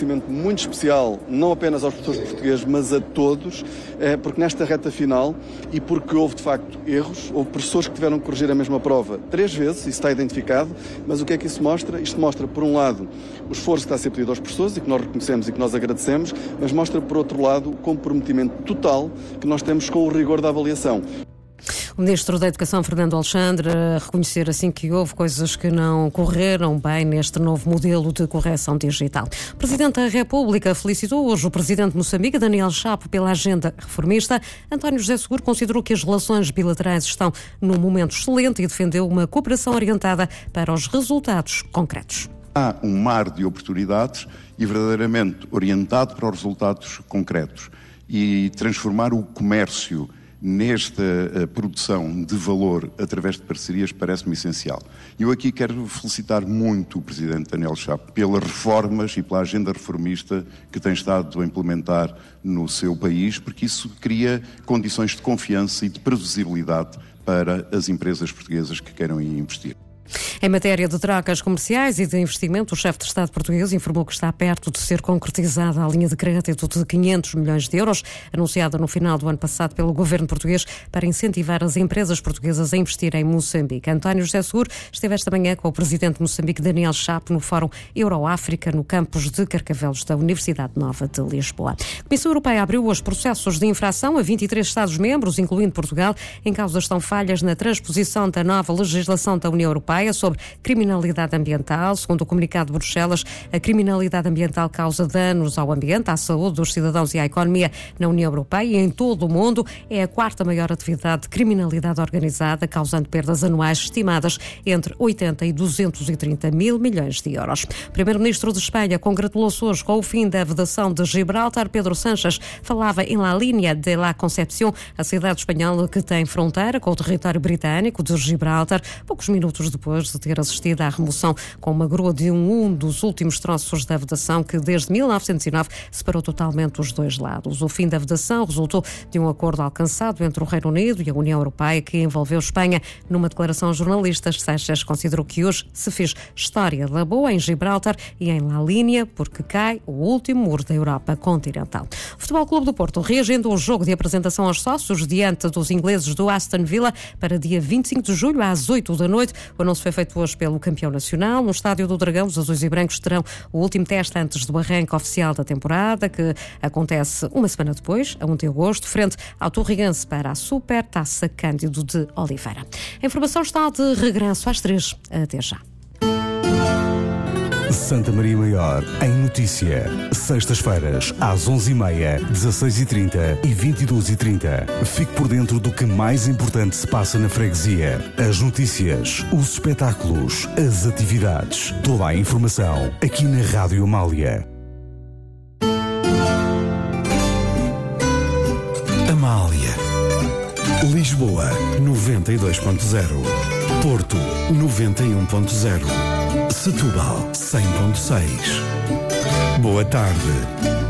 agradecimento muito especial, não apenas aos professores portugueses, mas a todos, porque nesta reta final, e porque houve de facto erros, houve professores que tiveram que corrigir a mesma prova 3 vezes, isso está identificado, mas o que é que isso mostra? Isto mostra, por um lado, o esforço que está a ser pedido aos professores e que nós reconhecemos e que nós agradecemos, mas mostra, por outro lado, o comprometimento total que nós temos com o rigor da avaliação. O Ministro da Educação, Fernando Alexandre, a reconhecer assim que houve coisas que não correram bem neste novo modelo de correção digital. O Presidente da República felicitou hoje o Presidente de Moçambique, Daniel Chapo, pela agenda reformista. António José Seguro considerou que as relações bilaterais estão num momento excelente e defendeu uma cooperação orientada para os resultados concretos. Há um mar de oportunidades e verdadeiramente orientado para os resultados concretos. E transformar o comércio nesta produção de valor através de parcerias parece-me essencial. Eu aqui quero felicitar muito o Presidente Daniel Chapo pelas reformas e pela agenda reformista que tem estado a implementar no seu país, porque isso cria condições de confiança e de previsibilidade para as empresas portuguesas que queiram investir. Em matéria de trocas comerciais e de investimento, o chefe de Estado português informou que está perto de ser concretizada a linha de crédito de 500 milhões de euros, anunciada no final do ano passado pelo governo português para incentivar as empresas portuguesas a investir em Moçambique. António José Seguro esteve esta manhã com o presidente de Moçambique, Daniel Chapo, no Fórum Euro-África, no campus de Carcavelos da Universidade Nova de Lisboa. A Comissão Europeia abriu hoje processos de infração a 23 Estados-membros, incluindo Portugal. Em causa estão falhas na transposição da nova legislação da União Europeia sobre criminalidade ambiental. Segundo o comunicado de Bruxelas, a criminalidade ambiental causa danos ao ambiente, à saúde dos cidadãos e à economia na União Europeia e em todo o mundo. É a quarta maior atividade de criminalidade organizada, causando perdas anuais estimadas entre 80 e 230 mil milhões de euros. O Primeiro-Ministro de Espanha congratulou-se hoje com o fim da vedação de Gibraltar. Pedro Sánchez falava em La Línea de la Concepción, a cidade espanhola que tem fronteira com o território britânico de Gibraltar, poucos minutos depois de ter assistido à remoção com uma grua de um dos últimos troços da vedação que desde 1909 separou totalmente os dois lados. O fim da vedação resultou de um acordo alcançado entre o Reino Unido e a União Europeia que envolveu Espanha. Numa declaração aos jornalistas, Sánchez considerou que hoje se fez história da boa em Gibraltar e em La Línea porque cai o último muro da Europa continental. O Futebol Clube do Porto reagendou o jogo de apresentação aos sócios diante dos ingleses do Aston Villa para dia 25 de julho às 8 da noite. O anúncio foi feito hoje pelo campeão nacional. No Estádio do Dragão, os azuis e brancos terão o último teste antes do arranque oficial da temporada, que acontece uma semana depois, a 1 de agosto, frente ao Torrigense para a Super Taça Cândido de Oliveira. A informação está de regresso às 3. Até já. Santa Maria Maior, em notícia. Sextas-feiras, às 11h30, 16h30 e 22h30. Fique por dentro do que mais importante se passa na freguesia. As notícias, os espetáculos, as atividades. Toda a informação aqui na Rádio Amália. Amália. Lisboa, 92.0. Porto, 91.0. Setúbal, 100.6. Boa tarde.